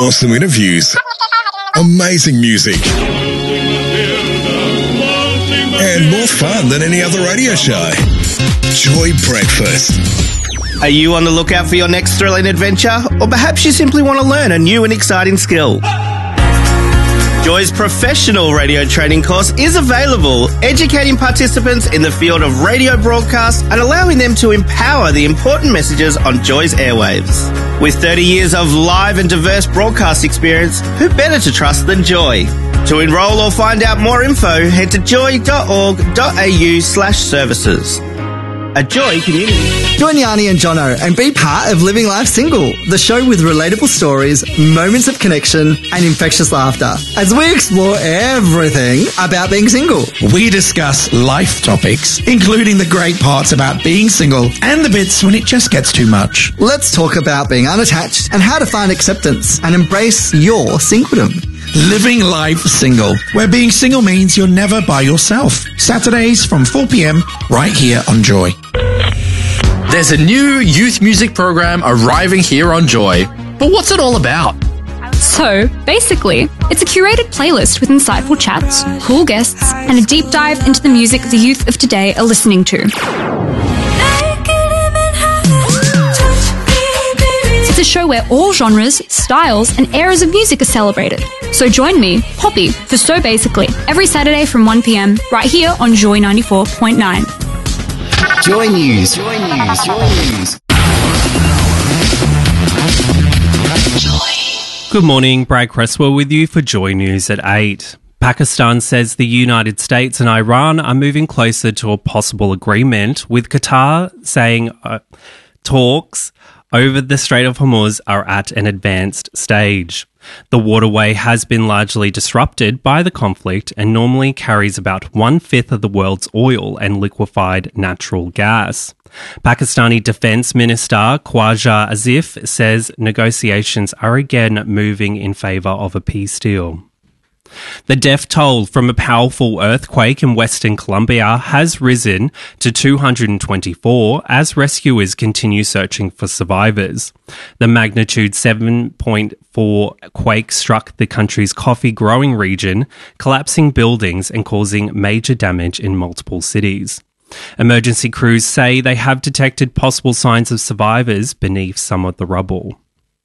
Awesome interviews, amazing music, and more fun than any other radio show. Joy Breakfast. Are you on the lookout for your next thrilling adventure? Or perhaps you simply want to learn a new and exciting skill? Joy's professional radio training course is available, educating participants in the field of radio broadcast and allowing them to empower the important messages on Joy's airwaves. With 30 years of live and diverse broadcast experience, who better to trust than Joy? To enrol or find out more info, head to joy.org.au/services. A Joy community. Join Yanni and Jono and be part of Living Life Single, the show with relatable stories, moments of connection, and infectious laughter, as we explore everything about being single. We discuss life topics, including the great parts about being single and the bits when it just gets too much. Let's talk about being unattached and how to find acceptance and embrace your singledom. Living Life Single, where being single means you're never by yourself. Saturdays from 4 p.m. right here on Joy. There's a new youth music program arriving here on Joy. But what's it all about? So, basically, it's a curated playlist with insightful chats, cool guests, and a deep dive into the music the youth of today are listening to. It's a show where all genres, styles, and eras of music are celebrated. So join me, Poppy, for So Basically, every Saturday from 1 p.m, right here on Joy 94.9. Joy News. Joy News. Joy News. Good morning, Brad Cresswell with you for Joy News at 8. Pakistan says the United States and Iran are moving closer to a possible agreement, with Qatar saying talks over the Strait of Hormuz are at an advanced stage. The waterway has been largely disrupted by the conflict and normally carries about 1/5 of the world's oil and liquefied natural gas. Pakistani Defence Minister Khwaja Asif says negotiations are again moving in favour of a peace deal. The death toll from a powerful earthquake in Western Colombia has risen to 224 as rescuers continue searching for survivors. The magnitude 7.4 quake struck the country's coffee-growing region, collapsing buildings and causing major damage in multiple cities. Emergency crews say they have detected possible signs of survivors beneath some of the rubble.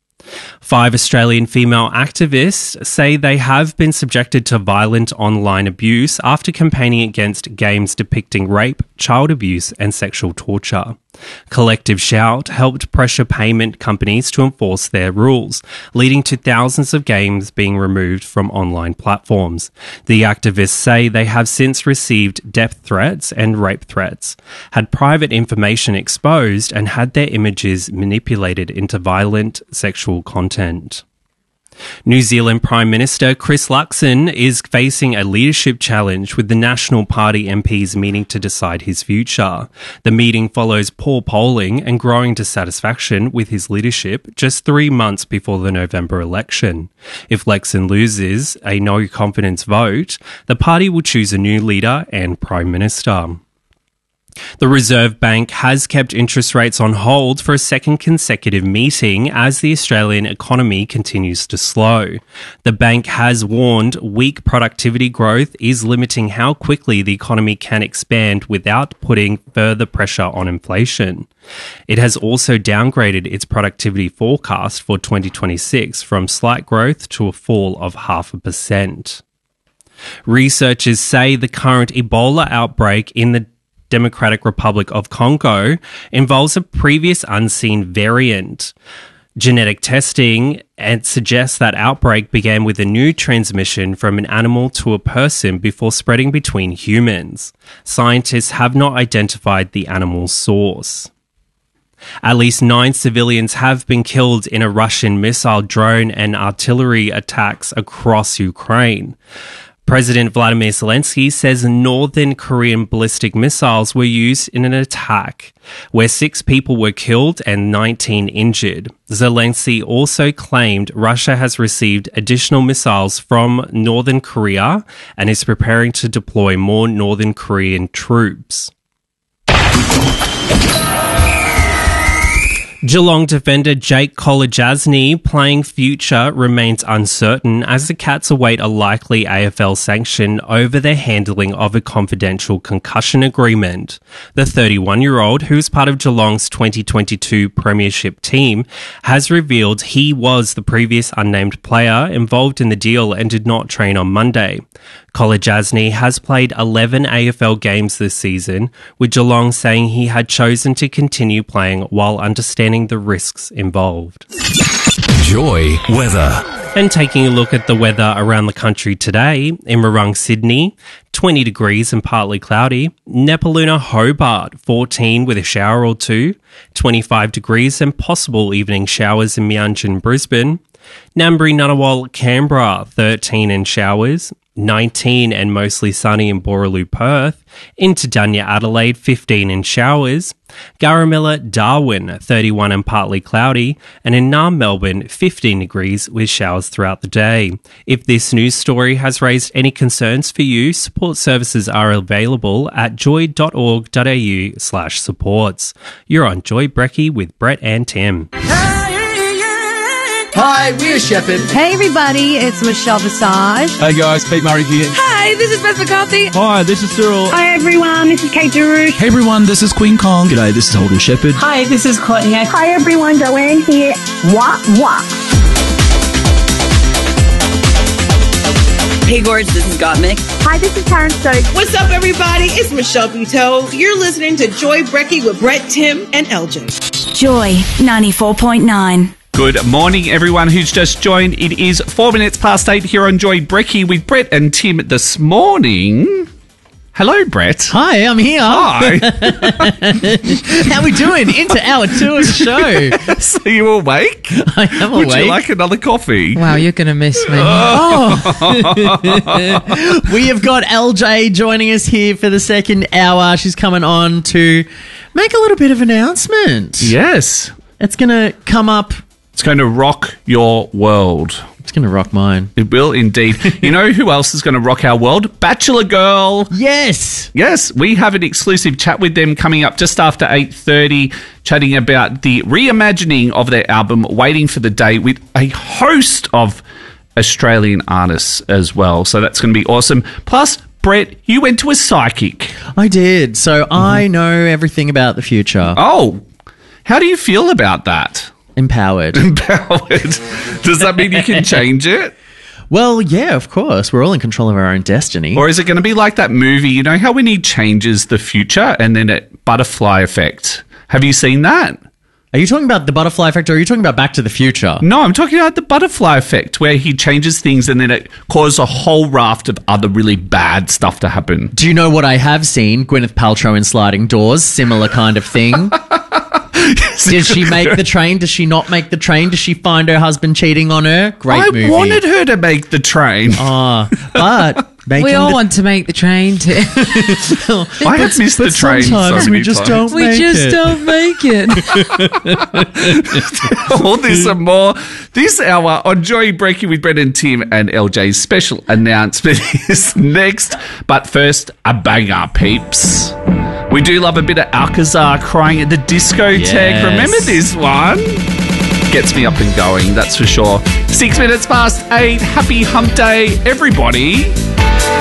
5 Australian female activists say they have been subjected to violent online abuse after campaigning against games depicting rape, child abuse and sexual torture. Collective Shout helped pressure payment companies to enforce their rules, leading to thousands of games being removed from online platforms. The activists say they have since received death threats and rape threats, had private information exposed and had their images manipulated into violent sexual content. New Zealand Prime Minister Chris Luxon is facing a leadership challenge, with the National Party MPs meeting to decide his future. The meeting follows poor polling and growing dissatisfaction with his leadership just 3 months before the November election. If Luxon loses a no-confidence vote, the party will choose a new leader and Prime Minister. The Reserve Bank has kept interest rates on hold for a second consecutive meeting as the Australian economy continues to slow. The bank has warned weak productivity growth is limiting how quickly the economy can expand without putting further pressure on inflation. It has also downgraded its productivity forecast for 2026 from slight growth to a fall of 0.5%. Researchers say the current Ebola outbreak in the Democratic Republic of Congo involves a previous unseen variant. Genetic testing suggests that outbreak began with a new transmission from an animal to a person before spreading between humans. Scientists have not identified the animal's source. At least 9 civilians have been killed in a Russian missile, drone and artillery attacks across Ukraine. President Vladimir Zelensky says Northern Korean ballistic missiles were used in an attack where 6 people were killed and 19 injured. Zelensky also claimed Russia has received additional missiles from Northern Korea and is preparing to deploy more Northern Korean troops. Geelong defender Jake Kolajasny playing future remains uncertain as the Cats await a likely AFL sanction over their handling of a confidential concussion agreement. The 31-year-old, who is part of Geelong's 2022 Premiership team, has revealed he was the previous unnamed player involved in the deal and did not train on Monday. Kolajasny has played 11 AFL games this season, with Geelong saying he had chosen to continue playing while understanding the risks involved. Joy weather. And taking a look at the weather around the country today, in Morung, Sydney, 20 degrees and partly cloudy. Nepaluna, Hobart, 14 with a shower or two. 25 degrees and possible evening showers in Meanjin, Brisbane. Ngambri, Ngunnawal, Canberra, 13 and showers. 19 and mostly sunny in Borroloo, Perth. Into Dunya, Adelaide, 15 and showers. Garramilla, Darwin, 31 and partly cloudy. And in Naarm, Melbourne, 15 degrees with showers throughout the day. If this news story has raised any concerns for you, support services are available at joy.org.au/supports. You're on Joy Brecky with Brett and Tim. Hi, we're Shepherd. Hey everybody, it's Michelle Visage. Hey guys, Pete Murray here. Hi, this is Beth McCarthy. Hi, this is Cyril. Hi everyone, this is Kate Darush. Hey everyone, this is Queen Kong. G'day, this is Holden Shepherd. Hi, this is Courtney. Hi everyone, Joanne here. Wah, wah. Hey Gorge, this is Gottmik. Hi, this is Karen Stokes. What's up everybody? It's Michelle Buteau. You're listening to Joy Brecky with Brett, Tim, and LJ. Joy 94.9. Good morning, everyone who's just joined. It is 4 minutes past 8 here on Joy Brecky with Brett and Tim this morning. Hello, Brett. Hi, I'm here. Hi. How we doing? Into hour 2 of the show. So you awake? I am awake. Would you like another coffee? Wow, you're going to miss me. Oh. We have got LJ joining us here for the second hour. She's coming on to make a little bit of an announcement. Yes. It's going to come up. It's going to rock your world. It's going to rock mine. It will indeed. You know who else is going to rock our world? Bachelor Girl. Yes. Yes, we have an exclusive chat with them coming up just after 8:30, chatting about the reimagining of their album, Waiting for the Day, with a host of Australian artists as well. So that's going to be awesome. Plus, Brett, you went to a psychic. I did. So I know everything about the future. Oh, how do you feel about that? Empowered. Does that mean you can change it? Well, yeah, of course. We're all in control of our own destiny. Or is it going to be like that movie, you know how when he changes the future and then a butterfly effect? Have you seen that? Are you talking about the butterfly effect or are you talking about Back to the Future? No, I'm talking about the butterfly effect where he changes things and then it causes a whole raft of other really bad stuff to happen. Do you know what I have seen? Gwyneth Paltrow in Sliding Doors, similar kind of thing. Did she make the train? Does she not make the train? Does she find her husband cheating on her? Great movie. I wanted her to make the train. But we all want to make the train too. I have missed the train sometimes so many we just times. Don't make it. All this and more this hour on Joy Breaking with Brett and Tim, and LJ's special announcement is next. But first, a banger, peeps. We do love a bit of Alcazar crying at the discotheque. Yes. Remember this one? Gets me up and going, that's for sure. 6 minutes past 8. Happy hump day, everybody.